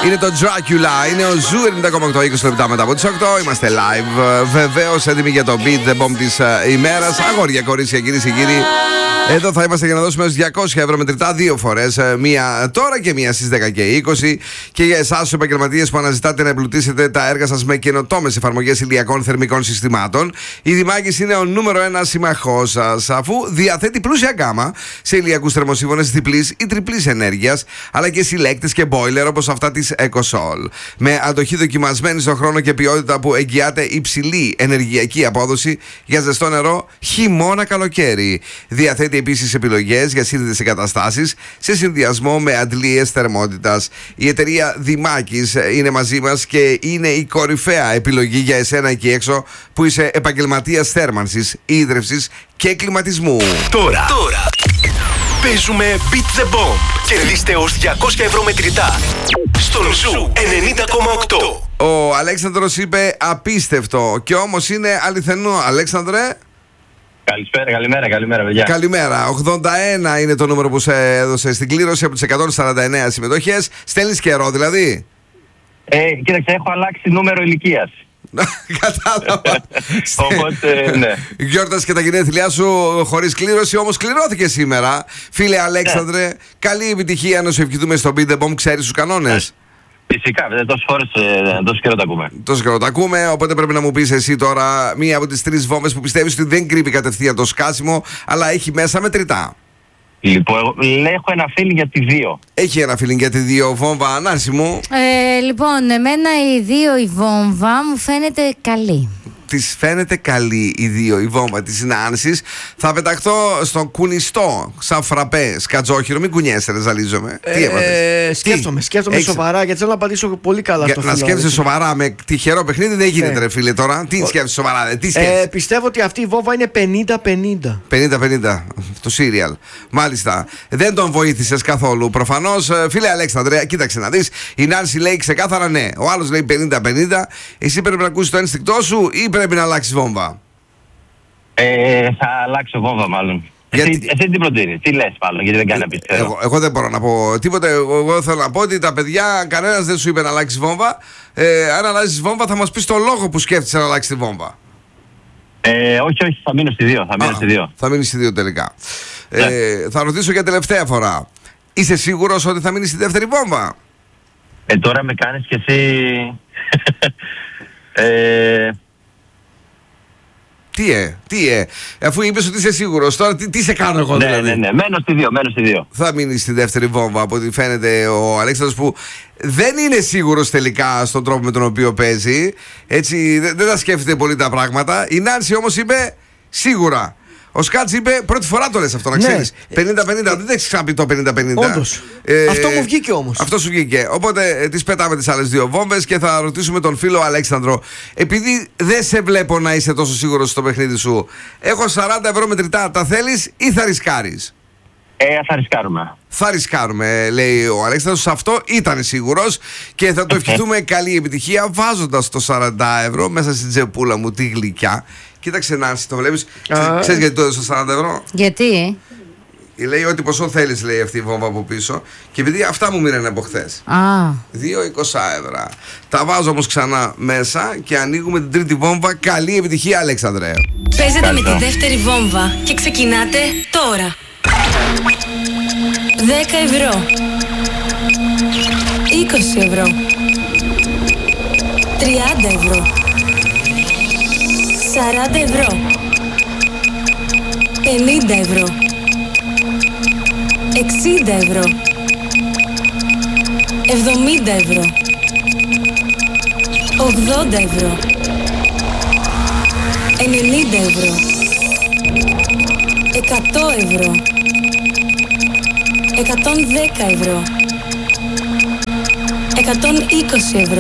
Είναι το Dracula, είναι ο Ζου 90,8, 20 λεπτά μετά από τις 8. Είμαστε live, βεβαίως έτοιμοι για το Beat the Bomb της ημέρας. Αγόρια, κορίτσια, κυρίες και κύριοι. Εδώ θα είμαστε για να δώσουμε 200 ευρώ μετρητά 2 φορές. Μία τώρα και μία στις 10 και 20. Και για εσάς τους επαγγελματίες που αναζητάτε να εμπλουτίσετε τα έργα σας με καινοτόμες εφαρμογές ηλιακών θερμικών συστημάτων, η Δημάκης είναι ο νούμερο 1 σύμμαχός σας, αφού διαθέτει πλούσια γκάμα σε ηλιακούς θερμοσύφωνες διπλής ή τριπλής ενέργειας, αλλά και συλλέκτες και boiler όπως αυτά της EcoSol. Με αντοχή δοκιμασμένη στον χρόνο και ποιότητα που εγγυάται υψηλή ενεργειακή απόδοση για ζεστό νερό χειμώνα καλοκαίρι. Διαθέτει επίσης επιλογές για σύνδετες εγκαταστάσεις σε συνδυασμό με αντλίες θερμότητας. Η εταιρεία Δημάκης είναι μαζί μας και είναι η κορυφαία επιλογή για εσένα εκεί έξω που είσαι επαγγελματίας θέρμανσης, ίδρευσης και κλιματισμού. Τώρα. Παίζουμε Beat the Bomb. Κερδίστε ως 200 ευρώ μετρητά στον Ζου 90,8. Ο Αλέξανδρος είπε απίστευτο και όμως είναι αληθινό. Αλέξανδρε. Καλησπέρα, καλημέρα, παιδιά. Καλημέρα. 81 είναι το νούμερο που σε έδωσε στην κλήρωση από τις 149 συμμετοχές. Στέλνεις καιρό δηλαδή? Κοίταξε, έχω αλλάξει νούμερο ηλικίας. Κατάλαβα. Οπότε, ναι. Γιόρτας και τα γενέθλιά σου χωρίς κλήρωση, όμως κληρώθηκε σήμερα. Φίλε Αλέξανδρε, καλή επιτυχία να σου ευχηθούμε στο Beat the Bomb. Ξέρεις τους κανόνες? Φυσικά, τόσες φορές, τόσο καιρό τα ακούμε. Τόσο καιρό τα ακούμε, οπότε πρέπει να μου πεις εσύ τώρα μία από τις 3 βόμβες που πιστεύεις ότι δεν κρύβει κατευθείαν το σκάσιμο, αλλά έχει μέσα μετρητά. Λοιπόν, έχω ένα feeling για τη 2. Έχει ένα feeling για τη 2 βόμβα, Ανάση μου. Λοιπόν, εμένα η 2 η βόμβα μου φαίνεται καλή. Της φαίνεται καλή η 2 η βόμβα της Νάνσης. Θα πεταχτώ στον κουνιστό σαν φραπέ σκατζόχυρο. Μην κουνιέσαι, ρε, ζαλίζομαι. Τι έπαθες? Σκέφτομαι σοβαρά, γιατί θέλω να απαντήσω πολύ καλά στο να σκέφτεσαι σοβαρά με τυχερό παιχνίδι δεν γίνεται, ρε φίλε, τώρα. Τι σκέφτεσαι σοβαρά, τι σκέφτεσαι? Πιστεύω ότι αυτή η βόμβα είναι 50-50. 50-50 το σύριαλ. Μάλιστα. Δεν τον βοήθησες καθόλου. Προφανώς, φίλε Αλέξανδρε, κοίταξε να δεις. Η Νάνση λέει ξεκάθαρα ναι. Ο άλλος λέει 50-50. Εσύ πρέπει να ακούσεις το ένστικτό σου ή πρέπει να αλλάξεις βόμβα? Θα αλλάξω βόμβα μάλλον. Εσύ τι προτείνεις, τι λες μάλλον, γιατί δεν κάνει να πεις? Εγώ δεν μπορώ να πω τίποτα. Εγώ θέλω να πω ότι τα παιδιά, κανένας δεν σου είπε να αλλάξεις βόμβα. Αν αλλάξεις βόμβα θα μας πεις το λόγο που σκέφτεσαι να αλλάξεις τη βόμβα. Όχι, θα μείνω στη 2. Θα μείνεις στη 2 τελικά. Θα ρωτήσω για τελευταία φορά. Είσαι σίγουρος ότι θα μείνεις στη δεύτερη βόμβα? Τώρα με κάνεις και εσύ... Τι αφού είπες ότι είσαι σίγουρος, τώρα τι σε κάνω εγώ δηλαδή? Ναι, μένω στη 2. Θα μείνει στη δεύτερη βόμβα, από ό,τι φαίνεται ο Αλέξανδρος, που δεν είναι σίγουρος τελικά στον τρόπο με τον οποίο παίζει. Έτσι δεν τα σκέφτεται πολύ τα πράγματα. Η Νάνση όμως είπε σίγουρα. Ο Σκάτς είπε πρώτη φορά το λες αυτό, να ξέρεις. 50-50, δεν έχεις ξαναπεί το 50-50. Όντως. Αυτό μου βγήκε όμως. Αυτό σου βγήκε. Οπότε τις πετάμε τις άλλες 2 βόμβες και θα ρωτήσουμε τον φίλο Αλέξανδρο. Επειδή δεν σε βλέπω να είσαι τόσο σίγουρος στο παιχνίδι σου, έχω 40 ευρώ μετρητά. Τα θέλεις ή θα ρισκάρεις? Θα ρισκάρουμε. Θα ρισκάρουμε, λέει ο Αλέξανδρος. Σε αυτό ήταν σίγουρος και θα το ευχηθούμε καλή επιτυχία βάζοντας το 40 ευρώ μέσα στην τσεπούλα μου τη γλυκιά. Κοίταξε, Νάνση, το βλέπεις? Ξέρεις γιατί το έδωσε 40 ευρώ? Γιατί? Λέει ότι ποσό θέλεις, λέει αυτή η βόμβα από πίσω. Και επειδή αυτά μου μείνανε από χθες. 2,20 ευρώ. Τα βάζω όμως ξανά μέσα και ανοίγουμε την τρίτη βόμβα. Καλή επιτυχία, Αλέξανδρε. Παίζετε με τη δεύτερη βόμβα και ξεκινάτε τώρα. 10 ευρώ. 20 ευρώ. 30 ευρώ. 40 ευρώ. 50 ευρώ. 60 ευρώ. 70 ευρώ. 80 ευρώ. 90 ευρώ. 100 ευρώ. 110 ευρώ. 120 ευρώ.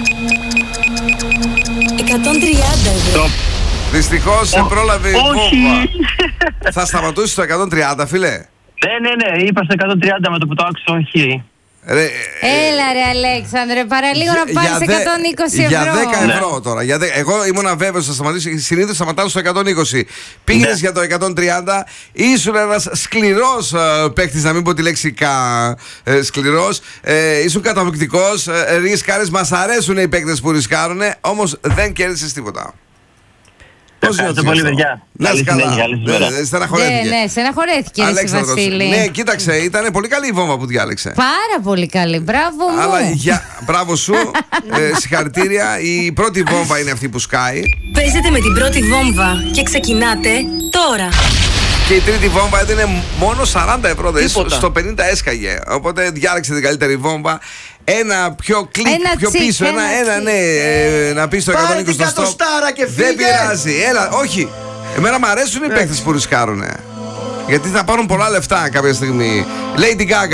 130 ευρώ. Δυστυχώς σε πρόλαβε η βόμβα. Θα σταματήσεις στο 130, φίλε? Ναι, είπα στο 130 με το που το άκουσα, όχι. Έλα ρε Αλέξανδρε, παραλίγο να πάρεις 120 ευρώ. Για 10 ευρώ τώρα. Εγώ ήμουν βέβαιος θα σταματήσω. Συνήθως σταματάω στο 120. Πήγαινες για το 130. Ήσουν ένας σκληρός παίκτης, να μην πω τη λέξη σκληρός. Ήσουν καταπληκτικός. Ρισκάρες. Μας αρέσουν οι παίκτες που ρισκάρουν. Όμως δεν κέρδισες τίποτα. Ευχαριστώ πολύ, παιδιά. Καλή συνέχεια. Στεναχωρέθηκε. Ναι, στεναχωρέθηκε εσύ, Βασίλη. Ναι, κοίταξε, ήταν πολύ καλή η βόμβα που διάλεξε. Πάρα πολύ καλή. Μπράβο μου. Αλλά μπράβο σου. Συγχαρητήρια. Η πρώτη βόμβα είναι αυτή που σκάει. Παίζετε με την πρώτη βόμβα και ξεκινάτε τώρα. Και η τρίτη βόμβα έδινε μόνο 40 ευρώ. Στο 50 έσκαγε. Οπότε διάλεξε την καλύτερη βόμβα. Ένα πιο κλικ, πιο πίσω. Να πει το 120 στο στόπ. Δεν πειράζει. Έλα, όχι. Εμένα μου αρέσουν οι παίκτες που ρισκάρουνε. Γιατί θα πάρουν πολλά λεφτά κάποια στιγμή. Lady Gaga.